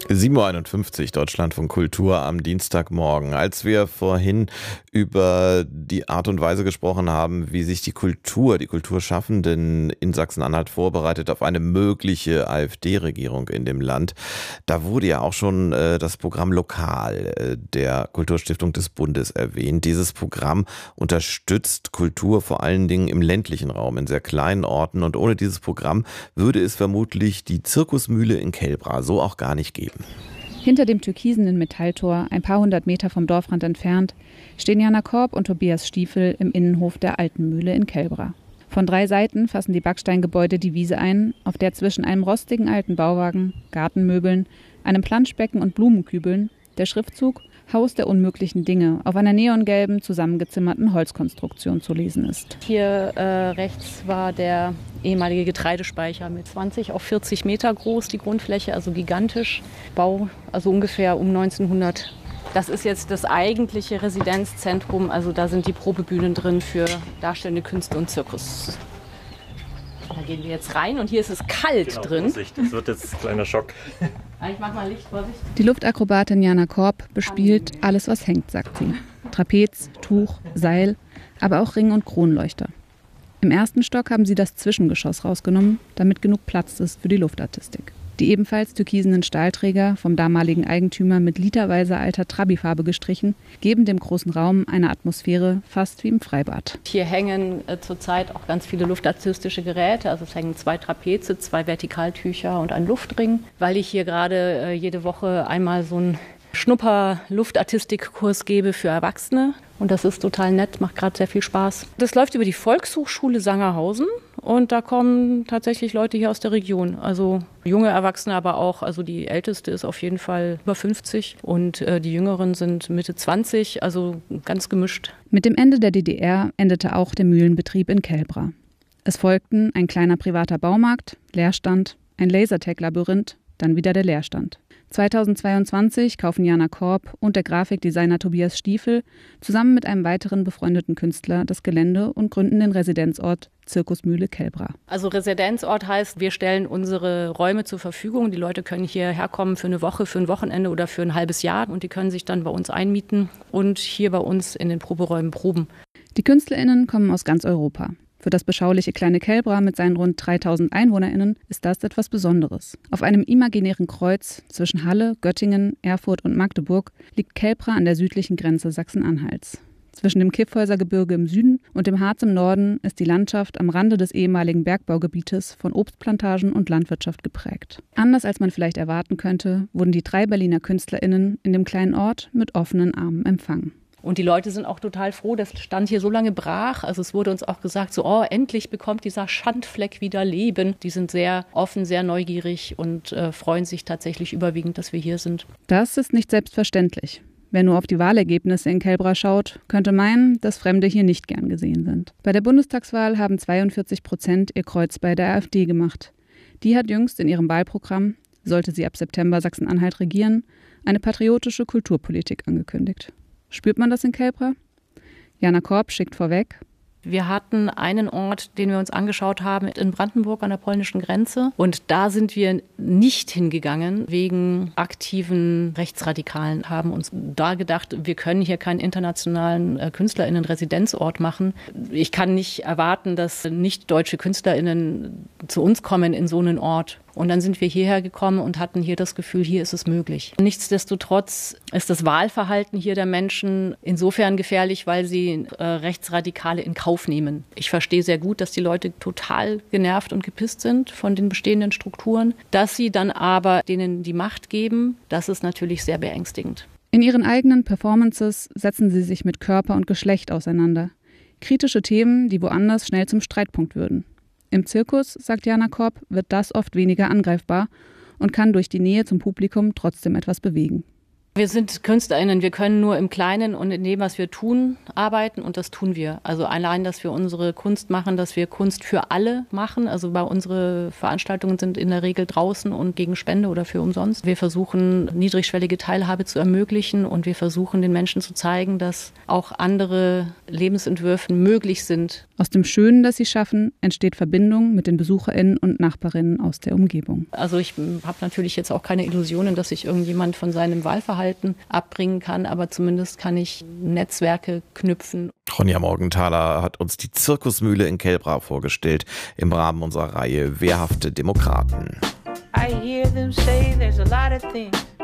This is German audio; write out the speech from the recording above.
7:51 Uhr, Deutschlandfunk Kultur am Dienstagmorgen. Als wir vorhin über die Art und Weise gesprochen haben, wie sich die Kulturschaffenden in Sachsen-Anhalt vorbereitet auf eine mögliche AfD-Regierung in dem Land, da wurde ja auch schon das Programm Lokal der Kulturstiftung des Bundes erwähnt. Dieses Programm unterstützt Kultur vor allen Dingen im ländlichen Raum, in sehr kleinen Orten. Und ohne dieses Programm würde es vermutlich die Zirkusmühle in Kelbra so auch gar nicht geben. Hinter dem türkisenen Metalltor, ein paar hundert Meter vom Dorfrand entfernt, stehen Jana Korb und Tobias Stiefel im Innenhof der Alten Mühle in Kelbra. Von 3 Seiten fassen die Backsteingebäude die Wiese ein, auf der zwischen einem rostigen alten Bauwagen, Gartenmöbeln, einem Planschbecken und Blumenkübeln der Schriftzug Haus der unmöglichen Dinge auf einer neongelben, zusammengezimmerten Holzkonstruktion zu lesen ist. Hier rechts war der ehemalige Getreidespeicher mit 20 auf 40 Meter groß, die Grundfläche, also gigantisch. Bau, also ungefähr um 1900. Das ist jetzt das eigentliche Residenzzentrum, also da sind die Probebühnen drin für darstellende Künste und Zirkus. Da gehen wir jetzt rein und hier ist es kalt drin. Vorsicht, das wird jetzt ein kleiner Schock. Ich mach mal Licht, Vorsicht. Die Luftakrobatin Jana Korb bespielt alles, was hängt, sagt sie. Trapez, Tuch, Seil, aber auch Ring- und Kronleuchter. Im 1. Stock haben sie das Zwischengeschoss rausgenommen, damit genug Platz ist für die Luftartistik. Die ebenfalls türkisenen Stahlträger, vom damaligen Eigentümer mit literweise alter Trabi-Farbe gestrichen, geben dem großen Raum eine Atmosphäre fast wie im Freibad. Hier hängen zurzeit auch ganz viele luftartistische Geräte. Also es hängen 2 Trapeze, 2 Vertikaltücher und ein Luftring, weil ich hier gerade jede Woche einmal so einen Schnupper-Luftartistikkurs gebe für Erwachsene. Und das ist total nett, macht gerade sehr viel Spaß. Das läuft über die Volkshochschule Sangerhausen und da kommen tatsächlich Leute hier aus der Region. Also junge Erwachsene, aber auch, also die älteste ist auf jeden Fall über 50 und die jüngeren sind Mitte 20, also ganz gemischt. Mit dem Ende der DDR endete auch der Mühlenbetrieb in Kelbra. Es folgten ein kleiner privater Baumarkt, Leerstand, ein Lasertag-Labyrinth, dann wieder der Leerstand. 2022 kaufen Jana Korb und der Grafikdesigner Tobias Stiefel zusammen mit einem weiteren befreundeten Künstler das Gelände und gründen den Residenzort Zirkusmühle Kelbra. Also Residenzort heißt, wir stellen unsere Räume zur Verfügung. Die Leute können hierher kommen für eine Woche, für ein Wochenende oder für ein halbes Jahr und die können sich dann bei uns einmieten und hier bei uns in den Proberäumen proben. Die KünstlerInnen kommen aus ganz Europa. Für das beschauliche kleine Kelbra mit seinen rund 3000 EinwohnerInnen ist das etwas Besonderes. Auf einem imaginären Kreuz zwischen Halle, Göttingen, Erfurt und Magdeburg liegt Kelbra an der südlichen Grenze Sachsen-Anhalts. Zwischen dem Kyffhäusergebirge im Süden und dem Harz im Norden ist die Landschaft am Rande des ehemaligen Bergbaugebietes von Obstplantagen und Landwirtschaft geprägt. Anders als man vielleicht erwarten könnte, wurden die 3 Berliner KünstlerInnen in dem kleinen Ort mit offenen Armen empfangen. Und die Leute sind auch total froh, das stand hier so lange brach. Also es wurde uns auch gesagt, so endlich bekommt dieser Schandfleck wieder Leben. Die sind sehr offen, sehr neugierig und freuen sich tatsächlich überwiegend, dass wir hier sind. Das ist nicht selbstverständlich. Wer nur auf die Wahlergebnisse in Kelbra schaut, könnte meinen, dass Fremde hier nicht gern gesehen sind. Bei der Bundestagswahl haben 42% ihr Kreuz bei der AfD gemacht. Die hat jüngst in ihrem Wahlprogramm, sollte sie ab September Sachsen-Anhalt regieren, eine patriotische Kulturpolitik angekündigt. Spürt man das in Kelbra? Jana Korb schickt vorweg. Wir hatten einen Ort, den wir uns angeschaut haben, in Brandenburg an der polnischen Grenze. Und da sind wir nicht hingegangen wegen aktiven Rechtsradikalen, haben uns da gedacht, wir können hier keinen internationalen KünstlerInnen-Residenzort machen. Ich kann nicht erwarten, dass nicht deutsche KünstlerInnen zu uns kommen in so einen Ort. Und dann sind wir hierher gekommen und hatten hier das Gefühl, hier ist es möglich. Nichtsdestotrotz ist das Wahlverhalten hier der Menschen insofern gefährlich, weil sie Rechtsradikale in Kauf nehmen. Ich verstehe sehr gut, dass die Leute total genervt und gepisst sind von den bestehenden Strukturen. Dass sie dann aber denen die Macht geben, das ist natürlich sehr beängstigend. In ihren eigenen Performances setzen sie sich mit Körper und Geschlecht auseinander. Kritische Themen, die woanders schnell zum Streitpunkt würden. Im Zirkus, sagt Jana Korb, wird das oft weniger angreifbar und kann durch die Nähe zum Publikum trotzdem etwas bewegen. Wir sind KünstlerInnen, wir können nur im Kleinen und in dem, was wir tun, arbeiten und das tun wir. Also allein, dass wir unsere Kunst machen, dass wir Kunst für alle machen. Also bei unsere Veranstaltungen sind in der Regel draußen und gegen Spende oder für umsonst. Wir versuchen, niedrigschwellige Teilhabe zu ermöglichen und wir versuchen, den Menschen zu zeigen, dass auch andere Lebensentwürfe möglich sind. Aus dem Schönen, das sie schaffen, entsteht Verbindung mit den BesucherInnen und Nachbarinnen aus der Umgebung. Also ich habe natürlich jetzt auch keine Illusionen, dass sich irgendjemand von seinem Wahlverhalten abbringen kann, aber zumindest kann ich Netzwerke knüpfen. Ronja Morgenthaler hat uns die Zirkusmühle in Kelbra vorgestellt im Rahmen unserer Reihe Wehrhafte Demokraten. I hear them say there's a lot of things